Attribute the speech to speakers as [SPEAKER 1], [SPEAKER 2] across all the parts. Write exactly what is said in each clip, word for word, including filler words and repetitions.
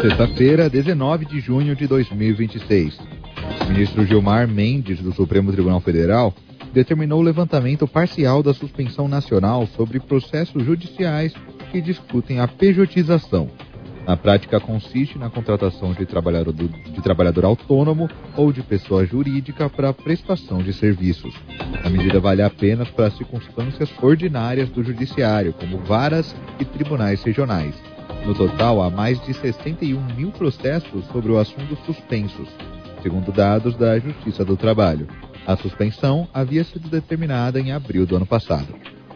[SPEAKER 1] Sexta-feira, dezenove de junho de dois mil e vinte e seis. O ministro Gilmar Mendes, do Supremo Tribunal Federal, determinou o levantamento parcial da suspensão nacional sobre processos judiciais que discutem a pejotização. Na prática, consiste na contratação de trabalhador, de trabalhador autônomo ou de pessoa jurídica para prestação de serviços. A medida vale apenas para circunstâncias ordinárias do judiciário, como varas e tribunais regionais. No total, há mais de sessenta e um mil processos sobre o assunto suspensos, segundo dados da Justiça do Trabalho. A suspensão havia sido determinada em abril do ano passado.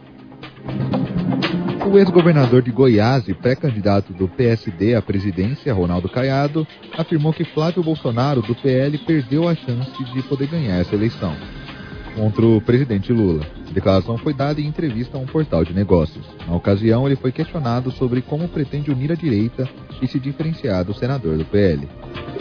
[SPEAKER 1] O ex-governador de Goiás e pré-candidato do P S D à presidência, Ronaldo Caiado, afirmou que Flávio Bolsonaro, do P L, perdeu a chance de poder ganhar essa eleição contra o presidente Lula. A declaração foi dada em entrevista a um portal de negócios. Na ocasião, ele foi questionado sobre como pretende unir a direita e se diferenciar do senador do P L.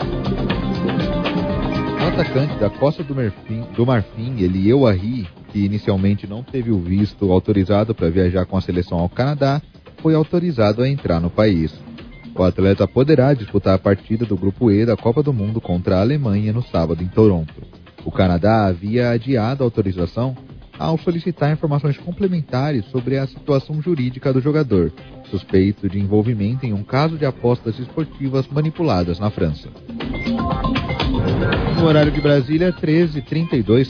[SPEAKER 1] O atacante da Costa do Marfim, do Marfim Elieu Arri, que inicialmente não teve o visto autorizado para viajar com a seleção ao Canadá, foi autorizado a entrar no país. O atleta poderá disputar a partida do Grupo E da Copa do Mundo contra a Alemanha no sábado em Toronto. O Canadá havia adiado a autorização ao solicitar informações complementares sobre a situação jurídica do jogador, suspeito de envolvimento em um caso de apostas esportivas manipuladas na França. No horário de Brasília, treze e trinta e dois.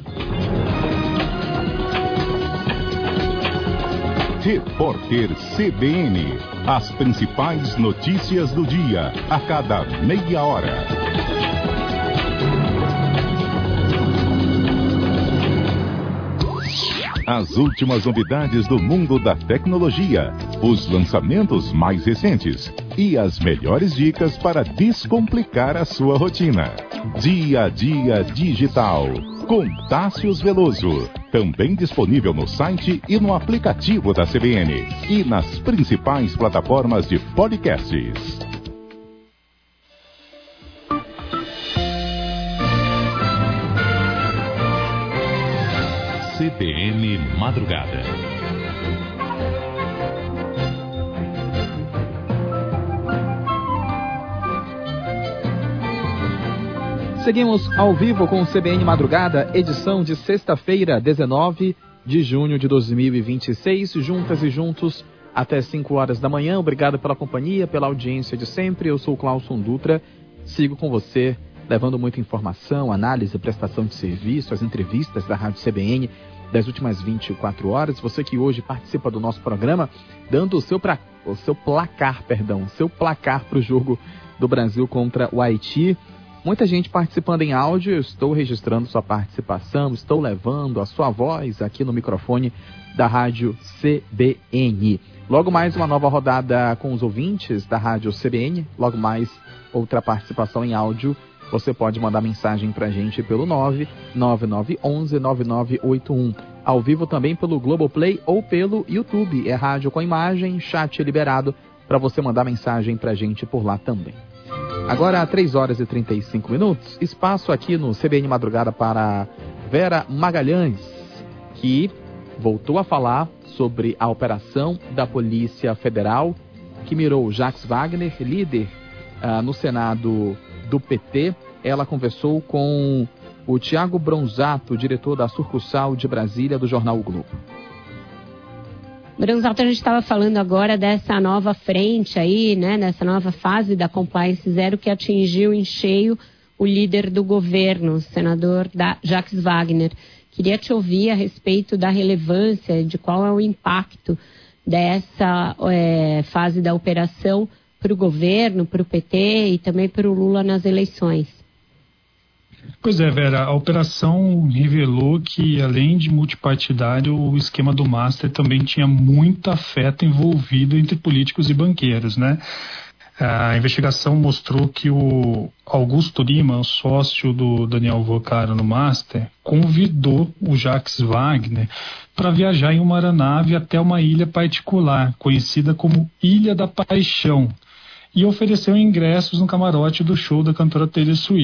[SPEAKER 2] Repórter C B N. As principais notícias do dia, a cada meia hora. As últimas novidades do mundo da tecnologia, os lançamentos mais recentes e as melhores dicas para descomplicar a sua rotina. Dia a Dia Digital, com Tássius Veloso. Também disponível no site e no aplicativo da C B N e nas principais plataformas de podcasts. C B N Madrugada.
[SPEAKER 3] Seguimos ao vivo com o C B N Madrugada, edição de sexta-feira, dezenove de junho de dois mil e vinte e seis, juntas e juntos até cinco horas da manhã. Obrigado pela companhia, pela audiência de sempre. Eu sou o Clauson Dutra, sigo com você, levando muita informação, análise, prestação de serviço, as entrevistas da Rádio C B N das últimas vinte e quatro horas. Você que hoje participa do nosso programa, dando o seu, pra, o seu placar, perdão, o seu placar para o jogo do Brasil contra o Haiti. Muita gente participando em áudio, eu estou registrando sua participação, estou levando a sua voz aqui no microfone da Rádio C B N. Logo mais uma nova rodada com os ouvintes da Rádio C B N, logo mais outra participação em áudio. Você pode mandar mensagem pra gente pelo nove nove nove um um nove nove oito um. Ao vivo também pelo Globoplay ou pelo YouTube. É rádio com imagem, chat liberado para você mandar mensagem pra gente por lá também. Agora, três horas e trinta e cinco minutos, espaço aqui no C B N Madrugada para Vera Magalhães, que voltou a falar sobre a operação da Polícia Federal que mirou Jacques Wagner, líder uh, no Senado do P T. Ela conversou com o Tiago Bronzato, diretor da sucursal de Brasília do jornal O Globo.
[SPEAKER 4] Bronzato, a gente estava falando agora dessa nova frente aí, né, nessa nova fase da Compliance Zero que atingiu em cheio o líder do governo, o senador da Jacques Wagner. Queria te ouvir a respeito da relevância, de qual é o impacto dessa é, fase da operação para o governo, para o P T e também para o Lula nas eleições.
[SPEAKER 5] Pois é, Vera, a operação revelou que, além de multipartidário, o esquema do Master também tinha muito afeto envolvido entre políticos e banqueiros, né? A investigação mostrou que o Augusto Lima, o sócio do Daniel Vocaro no Master, convidou o Jacques Wagner para viajar em uma aeronave até uma ilha particular, conhecida como Ilha da Paixão, e ofereceu ingressos no camarote do show da cantora Taylor Swift.